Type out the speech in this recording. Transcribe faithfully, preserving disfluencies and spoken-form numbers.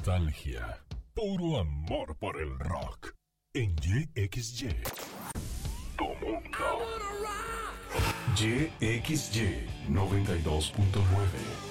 nostalgia, puro amor por el rock. En Y X Y, tu mundo. Y X Y noventa y dos punto nueve.